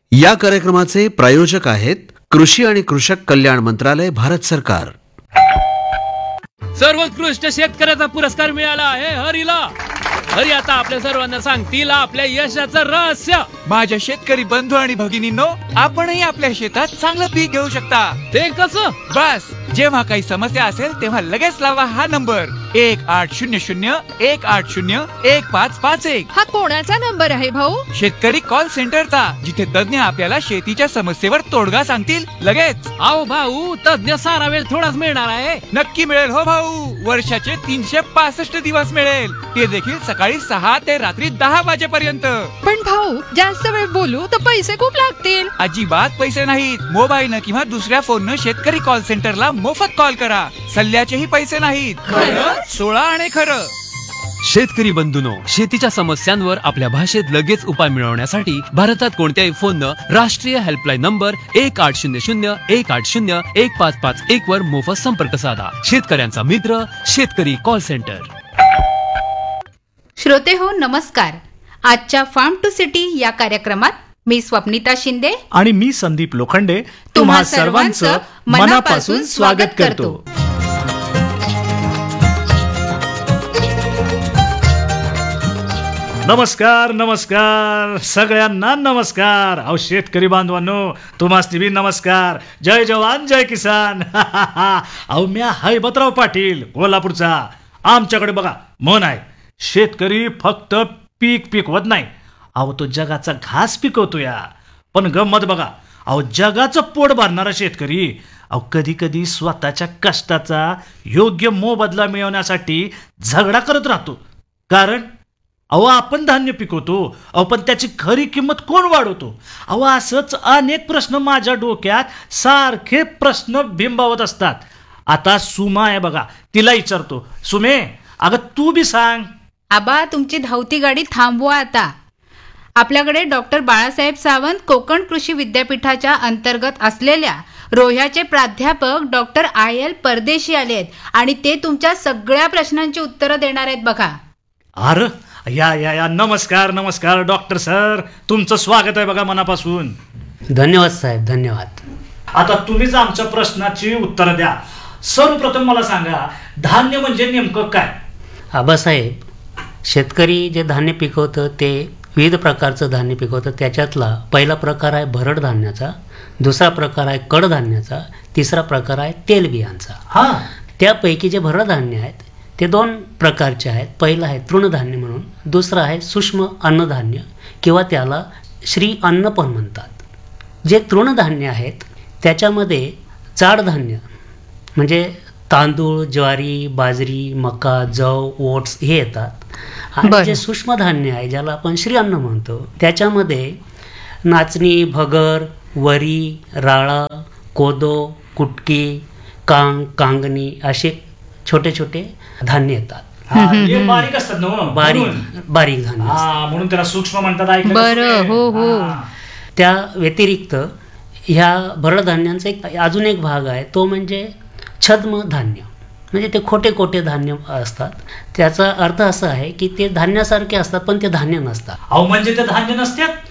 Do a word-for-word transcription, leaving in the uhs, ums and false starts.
या कार्यक्रमाचे प्रायोजक आहेत कृषी आणि कृषक कल्याण मंत्रालय, भारत सरकार. सर्वोत्कृष्ट शेतकऱ्याचा पुरस्कार मिळाला आहे हरीला. हरी आता आपल्या सर्वांना सांगतील आपल्या यशाचं रहस्य. माझ्या शेतकरी बंधू आणि भगिनींनो, आपणही आपल्या शेतात चांगलं पीक घेऊ शकता. ते कसं? बस जेव्हा काही समस्या असेल तेव्हा लगेच लावा हा नंबर एक आठ शून्य शून्य एक आठ शून्य एक पाच पाच एक. हा कोणाचा नंबर आहे भाऊ? शेतकरी कॉल सेंटरचा, जिथे तज्ञ आपल्याला शेतीच्या समस्येवर तोडगा सांगतील लगेच. आओ भाऊ, तज्ञ सारा वेळ थोडाच मिळणार आहे. नक्की मिळेल हो भाऊ. वर्षाचे तीनशे पासष्ट दिवस मिळेल, ते देखील सकाळी सहा ते रात्री दहा वाजेपर्यंत. पण भाऊ, जास्त वेळ बोलू तर पैसे खूप लागतील. अजिबात पैसे नाहीत. मोबाईलनं किंवा दुसऱ्या फोननं शेतकरी कॉल सेंटरला मोफत कॉल करा. सल्ल्याचेही पैसे नाहीत. सोळा आणि खरं. शेतकरी बंधूनो, शेतीच्या समस्यांवर आपल्या भाषेत लगेच उपाय मिळवण्यासाठी भारतात कोणत्याही फोननं राष्ट्रीय हेल्पलाईन नंबर एक आठ शून्य शून्य एक आठ शून्य एक पाच पाच एक वर मोफत संपर्क साधा. शेतकऱ्यांचा मित्र, शेतकरी कॉल सेंटर. श्रोते हो, नमस्कार. आजच्या फार्म टू सिटी या कार्यक्रमात मी स्वप्निता शिंदे आणि मी संदीप लोखंडे तुम्हा सर्वांचं मनापासून स्वागत करतो. नमस्कार नमस्कार सगळ्यांना नमस्कार. अहो शेतकरी बांधवांनो, तुम्हास बी नमस्कार. जय जवान जय किसान. अहो म्या हैबतराव पाटील कोल्हापूरचा. आमच्याकडे बघा म्हण आहे, शेतकरी फक्त पीक पिकवत नाही, अहो तो जगाचा घास पिकवतो या. पण गंमत बघा, अहो जगाचं पोट भरणारा शेतकरी अहो कधी कधी स्वतःच्या कष्टाचा योग्य मोबदला मिळवण्यासाठी झगडा करत राहतो. कारण अहो आपण धान्य पिकवतो, अहो पण त्याची खरी किंमत कोण वाढवतो? अहो असंच अनेक प्रश्न माझ्या डोक्यात सारखे प्रश्न बिंबावत असतात. आता सुमा आहे बघा, तिला विचारतो, सुमे अगं तू बी सांग. आबा, तुमची धावती गाडी थांबवा आता. आपल्याकडे डॉक्टर बाळासाहेब सावंत कोकण कृषी विद्यापीठाच्या अंतर्गत असलेल्या रोह्याचे प्राध्यापक डॉक्टर आय एल परदेशी आले आहेत आणि ते तुमच्या सगळ्या प्रश्नांची उत्तरं देणार आहेत बघा. अरे या या या नमस्कार नमस्कार डॉक्टर सर, तुमचं स्वागत आहे बघा मनापासून. धन्यवाद साहेब, धन्यवाद. आता तुम्हीच आमच्या प्रश्नाची उत्तर द्या. सर्वप्रथम मला सांगा, धान्य म्हणजे नेमकं काय? आबासाहेब, शेतकरी जे धान्य पिकवतं ते विविध प्रकारचं धान्य पिकवतं. त्याच्यातला पहिला प्रकार आहे भरड धान्याचा, दुसरा प्रकार आहे कडधान्याचा, तिसरा प्रकार आहे तेलबियांचा. हा, त्यापैकी जे भरड धान्य आहेत ते दोन प्रकारचे आहेत. पहिलं आहे तृणधान्य म्हणून, दुसरं आहे सूक्ष्म अन्नधान्य किंवा त्याला श्री अन्न पण म्हणतात. जे तृणधान्य आहेत त्याच्यामध्ये जाड धान्य म्हणजे तांदूळ, ज्वारी, बाजरी, मका, जव, ओट्स हे येतात. आणि जे सूक्ष्म धान्य आहे ज्याला आपण श्री अन्न म्हणतो त्याच्यामध्ये नाचणी, भगर, वरी, राळा, कोदो, कुटकी, कांग, कांगणी असे छोटे छोटे धान्य येतात. हे बारीक असतात ना, बारीक बारीक धान्य असतात. म्हणून त्याला सूक्ष्म म्हणतात. ऐकलं बरं, हो हो. त्या व्यतिरिक्त ह्या भरड धान्यांचा एक अजून एक भाग आहे, तो म्हणजे छद्म धान्य. म्हणजे ते खोटे खोटे धान्य असतात. त्याचा अर्थ असा आहे की ते धान्यासारखे असतात पण ते धान्य नसतात. अहो म्हणजे ते धान्य नसतात.